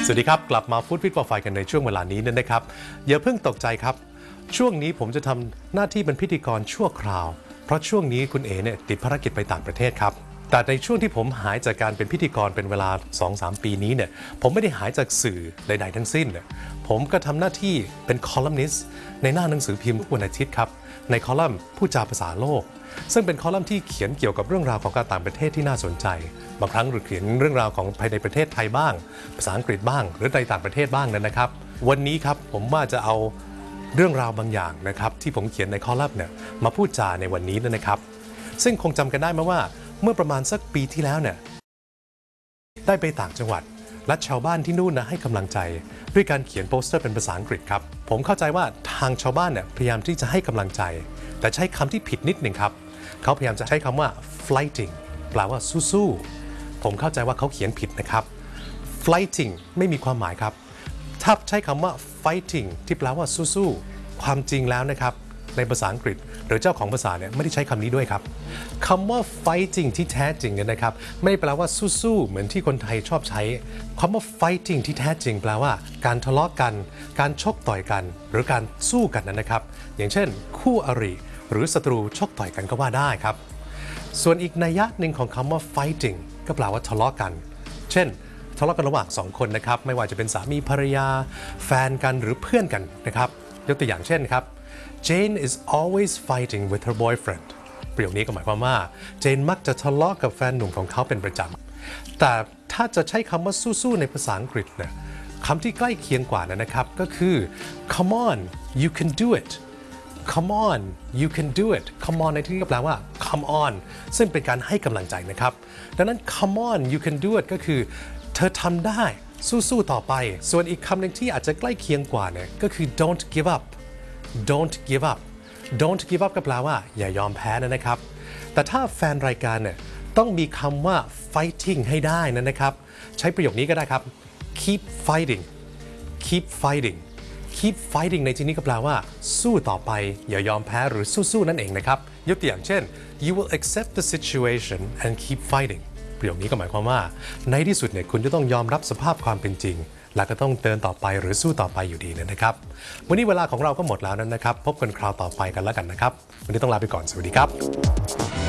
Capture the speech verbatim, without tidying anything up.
สวัสดีครับกลับมาฟู้ดฟิตโปรไฟล์กันในช่วงเวลานี้นั่นนะครับอย่าเพิ่งตกใจครับช่วงนี้ผมจะทำหน้าที่เป็นพิธีกรชั่วคราวเพราะช่วงนี้คุณเอ๋เนี่ยติดภารกิจไปต่างประเทศครับแต่ในช่วงที่ผมหายจากการเป็นพิธีกรเป็นเวลา สองถึงสาม ปีนี้เนี่ยผมไม่ได้หายจากสื่อใดๆทั้งสิ้นเนี่ยผมก็ทำหน้าที่เป็นคอลัมนิสต์ในหน้าหนังสือพิมพ์ทุกวันอาทิตย์ครับในคอลัมน์ผู้จาภาษาโลกซึ่งเป็นคอลัมน์ที่เขียนเกี่ยวกับเรื่องราวของการต่างประเทศที่น่าสนใจบางครั้งหรือเขียนเรื่องราวของภายในประเทศไทยบ้างภาษาอังกฤษบ้างหรือในต่างประเทศบ้างนั้นนะครับวันนี้ครับผมว่าจะเอาเรื่องราวบางอย่างนะครับที่ผมเขียนในคอลัมน์เนี่ยมาพูดจาในวันนี้นะครับซึ่งคงจำกันได้ไหมว่าเมื่อประมาณสักปีที่แล้วเนี่ยได้ไปต่างจังหวัดและชาวบ้านที่นู่นนะให้กำลังใจด้วยการเขียนโปสเตอร์เป็นภาษาอังกฤษครับผมเข้าใจว่าทางชาวบ้านเนี่ยพยายามที่จะให้กำลังใจแต่ใช้คำที่ผิดนิดหนึ่งครับเขาพยายามจะใช้คำว่า fighting แปลว่าสู้ๆผมเข้าใจว่าเขาเขียนผิดนะครับ fighting ไม่มีความหมายครับถ้าใช้คำว่า fighting ที่แปลว่าสู้ๆความจริงแล้วนะครับในภาษาอังกฤษหรือเจ้าของภาษาเนี่ยไม่ได้ใช้คำนี้ด้วยครับคำว่า fighting ที่แท้จริงเนี่ยนะครับไม่ได้แปลว่าสู้ๆเหมือนที่คนไทยชอบใช้คำว่า fighting ที่แท้จริงแปลว่าการทะเลาะกันการชกต่อยกันหรือการสู้กันนะครับอย่างเช่นคู่อริหรือศัตรูชกต่อยกันก็ว่าได้ครับส่วนอีกนัยยะหนึ่งของคำว่า fighting ก็แปลว่าทะเลาะกันเช่นทะเลาะกันระหว่างสองคนนะครับไม่ว่าจะเป็นสามีภรรยาแฟนกันหรือเพื่อนกันนะครับยกตัวอย่างเช่นครับ Jane is always fighting with her boyfriend ประโยคนี้ก็หมายความว่าเจนมักจะทะเลาะกับแฟนหนุ่มของเขาเป็นประจำแต่ถ้าจะใช้คำว่าสู้ๆในภาษาอังกฤษเนี่ยคำที่ใกล้เคียงกว่านะครับก็คือ come on you can do it come on you can do it come on ในที่นี้ก็แปลว่า come on ซึ่งเป็นการให้กำลังใจนะครับดังนั้น come on you can do it ก็คือเธอทำได้สู้ๆต่อไปส่วนอีกคำหนึ่งที่อาจจะใกล้เคียงกว่าเนี่ยก็คือ don't give up don't give up don't give up ก็แปลว่าอย่ายอมแพ้นะครับแต่ถ้าแฟนรายการเนี่ยต้องมีคำว่า fighting ให้ได้นะครับใช้ประโยคนี้ก็ได้ครับ keep fighting keep fighting keep fighting ในที่นี้ก็แปลว่าสู้ต่อไปอย่ายอมแพ้หรือสู้ๆนั่นเองนะครับยกตัวอย่างเช่น you will accept the situation and keep fighting ประโยคนี้ก็หมายความว่าในที่สุดเนี่ยคุณจะต้องยอมรับสภาพความเป็นจริงและก็ต้องเดินต่อไปหรือสู้ต่อไปอยู่ดีนะครับวันนี้เวลาของเราก็หมดแล้วนะครับพบกันคราวต่อไปกันแล้วกันนะครับวันนี้ต้องลาไปก่อนสวัสดีครับ